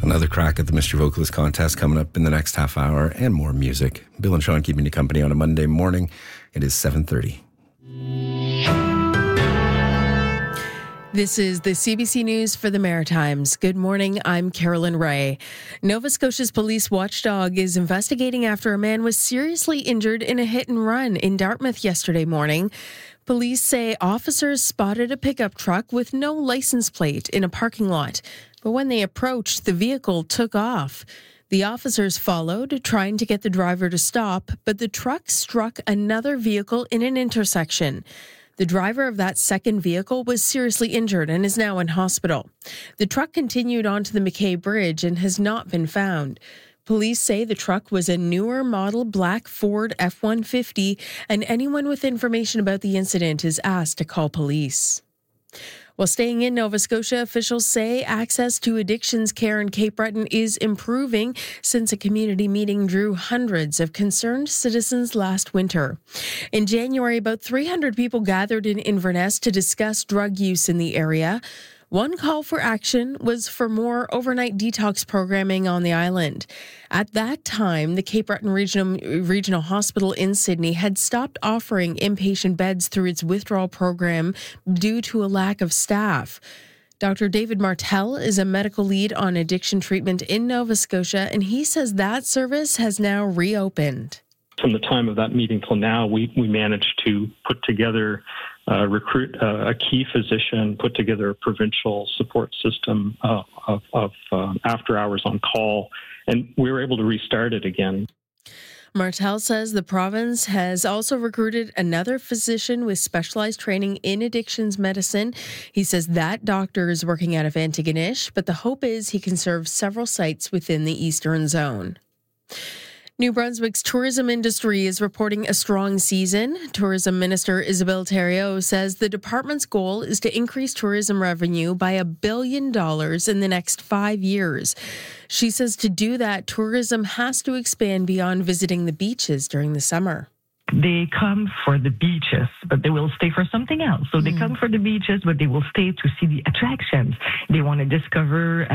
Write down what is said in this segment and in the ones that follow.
Another crack at the Mystery Vocalist contest coming up in the next half hour, and more music. Bill and Sean keeping you company on a Monday morning. It is 7:30. This is the CBC News for the Maritimes. Good morning, I'm Carolyn Ray. Nova Scotia's police watchdog is investigating after a man was seriously injured in a hit and run in Dartmouth yesterday morning. Police say officers spotted a pickup truck with no license plate in a parking lot, but when they approached, the vehicle took off. The officers followed, trying to get the driver to stop, but the truck struck another vehicle in an intersection. The driver of that second vehicle was seriously injured and is now in hospital. The truck continued onto the McKay Bridge and has not been found. Police say the truck was a newer model black Ford F-150, and anyone with information about the incident is asked to call police. While staying in Nova Scotia, officials say access to addictions care in Cape Breton is improving since a community meeting drew hundreds of concerned citizens last winter. In January, about 300 people gathered in Inverness to discuss drug use in the area. One call for action was for more overnight detox programming on the island. At that time, the Cape Breton Regional Hospital in Sydney had stopped offering inpatient beds through its withdrawal program due to a lack of staff. Dr. David Martel is a medical lead on addiction treatment in Nova Scotia, and he says that service has now reopened. From the time of that meeting till now, we managed to put together recruit a key physician, put together a provincial support system of after hours on call, and we were able to restart it again. Martel says the province has also recruited another physician with specialized training in addictions medicine. He says that doctor is working out of Antigonish, but the hope is he can serve several sites within the eastern zone. New Brunswick's tourism industry is reporting a strong season. Tourism Minister Isabelle Thériault says the department's goal is to increase tourism revenue by $1 billion in the next 5 years. She says to do that, tourism has to expand beyond visiting the beaches during the summer. They come for the beaches, but they will stay for something else. So they come for the beaches, but they will stay to see the attractions. They want to discover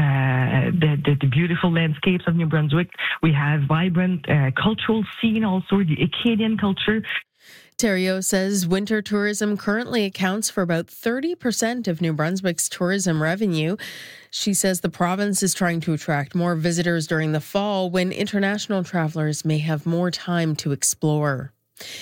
the beautiful landscapes of New Brunswick. We have vibrant cultural scene, also the Acadian culture. Thériault says winter tourism currently accounts for about 30% of New Brunswick's tourism revenue. She says the province is trying to attract more visitors during the fall when international travelers may have more time to explore.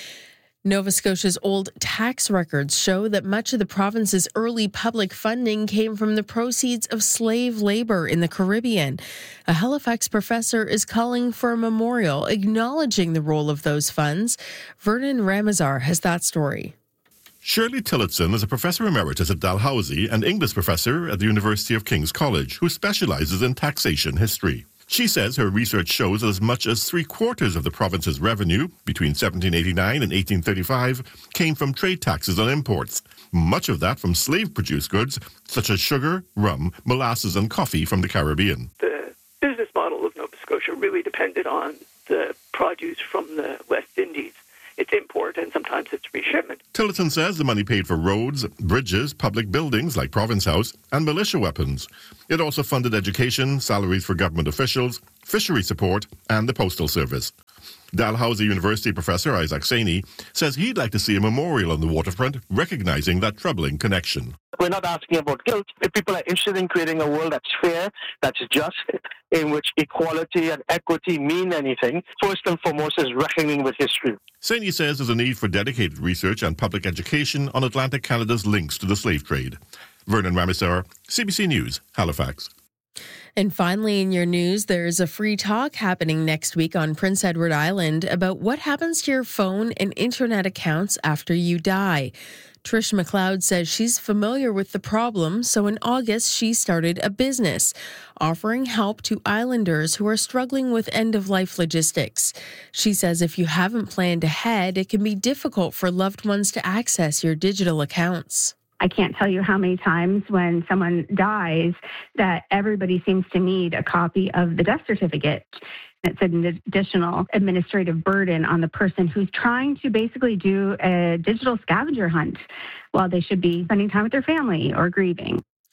Nova Scotia's old tax records show that much of the province's early public funding came from the proceeds of slave labor in the Caribbean. A Halifax professor is calling for a memorial acknowledging the role of those funds. Vernon Ramazar has that story. Shirley Tillotson is a professor emeritus at Dalhousie and English professor at the University of King's College, who specializes in taxation history. She says her research shows that as much as 3/4 of the province's revenue between 1789 and 1835 came from trade taxes on imports, much of that from slave-produced goods such as sugar, rum, molasses and coffee from the Caribbean. The business model of Nova Scotia really depended on the produce from the West Indies. It's import and sometimes it's reshipment. Tillotson says the money paid for roads, bridges, public buildings like Province House, and militia weapons. It also funded education, salaries for government officials, fishery support, and the postal service. Dalhousie University professor Isaac Saini says he'd like to see a memorial on the waterfront recognizing that troubling connection. We're not asking about guilt. If people are interested in creating a world that's fair, that's just, in which equality and equity mean anything, first and foremost is reckoning with history. Saini says there's a need for dedicated research and public education on Atlantic Canada's links to the slave trade. Vernon Ramazar, CBC News, Halifax. And finally, in your news, there's a free talk happening next week on Prince Edward Island about what happens to your phone and internet accounts after you die. Trish McLeod says she's familiar with the problem, so in August she started a business offering help to islanders who are struggling with end-of-life logistics. She says if you haven't planned ahead, it can be difficult for loved ones to access your digital accounts. I can't tell you how many times when someone dies that everybody seems to need a copy of the death certificate. It's an additional administrative burden on the person who's trying to basically do a digital scavenger hunt while they should be spending time with their family or grieving.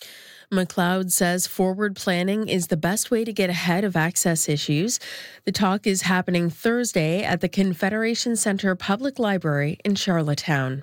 McLeod says forward planning is the best way to get ahead of access issues. The talk is happening Thursday at the Confederation Centre Public Library in Charlottetown.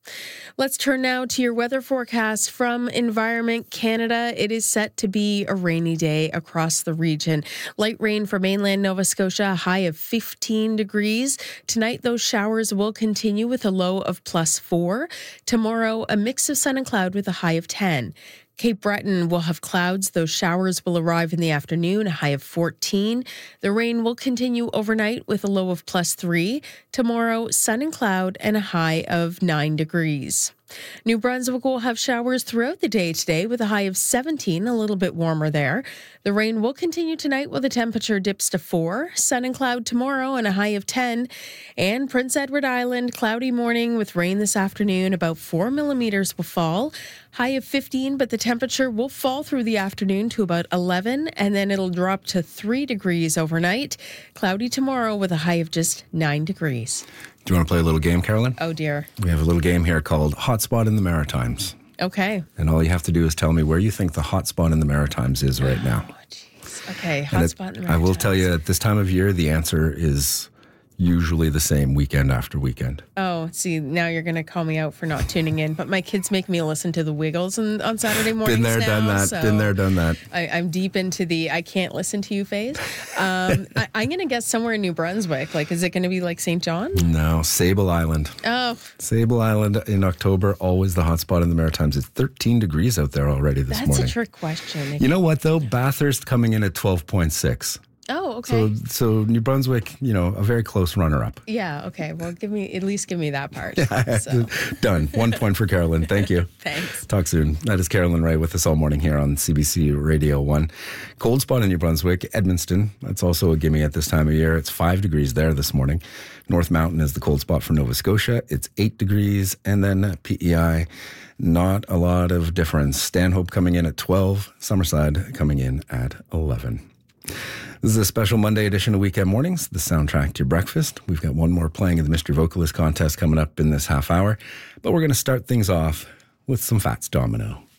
Let's turn now to your weather forecast from Environment Canada. It is set to be a rainy day across the region. Light rain for mainland Nova Scotia, a high of 15 degrees. Tonight, those showers will continue with a low of +4. Tomorrow, a mix of sun and cloud with a high of 10. Cape Breton will have clouds. Those showers will arrive in the afternoon, a high of 14. The rain will continue overnight with a low of +3. Tomorrow, sun and cloud and a high of 9 degrees. New Brunswick will have showers throughout the day today with a high of 17, a little bit warmer there. The rain will continue tonight while the temperature dips to 4. Sun and cloud tomorrow and a high of 10. And Prince Edward Island, cloudy morning with rain this afternoon. About 4 millimeters will fall. High of 15, but the temperature will fall through the afternoon to about 11, and then it'll drop to 3 degrees overnight. Cloudy tomorrow with a high of just 9 degrees. Do you want to play a little game, Carolyn? Oh, dear. We have a little game here called Hotspot in the Maritimes. Okay. And all you have to do is tell me where you think the hotspot in the Maritimes is right now. Oh, jeez. Okay, hotspot in the Maritimes. I will tell you, at this time of year, the answer is usually the same weekend after weekend. Oh, see, now you're going to call me out for not tuning in, but my kids make me listen to the Wiggles on Saturday mornings. Been there, now, done that. So Been there, done that. I'm deep into the I can't listen to you phase. I'm going to guess somewhere in New Brunswick. Like, is it going to be like St. John? No, Sable Island. Oh. Sable Island in October, always the hotspot in the Maritimes. It's 13 degrees out there already this morning. That's a trick question. You know what, though? Bathurst coming in at 12.6. Oh, okay. So New Brunswick, a very close runner-up. Yeah, okay. Well, at least give me that part. Yeah, so. Done. 1 point for Carolyn. Thank you. Thanks. Talk soon. That is Carolyn Ray with us all morning here on CBC Radio 1. Cold spot in New Brunswick, Edmundston. That's also a gimme at this time of year. It's 5 degrees there this morning. North Mountain is the cold spot for Nova Scotia. It's 8 degrees. And then PEI, not a lot of difference. Stanhope coming in at 12. Summerside coming in at 11. This is a special Monday edition of Weekend Mornings, the soundtrack to your breakfast. We've got one more playing of the Mystery Vocalist contest coming up in this half hour, but we're going to start things off with some Fats Domino.